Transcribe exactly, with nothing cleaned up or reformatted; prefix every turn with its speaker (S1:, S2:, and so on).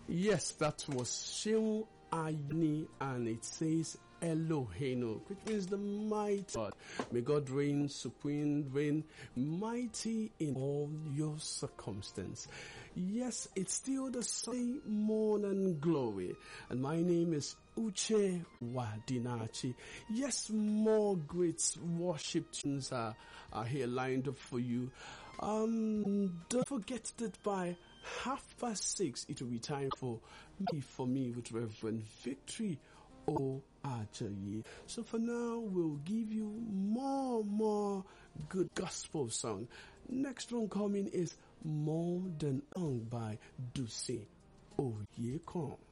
S1: Yes, that was Shehu Ayini, and it says Eloheinu, which means the mighty God. May God reign supreme, reign mighty in all your circumstance. Yes, it's still the same morning glory, and my name is Uche Wadinachi. Yes, more great worship tunes are, are here lined up for you. Um, don't forget that by half past six, it will be time for me, for me with Reverend Victory O Ajayi. So for now, we'll give you more, more good gospel song. Next one coming is More Than Young by Ducey Oyekon.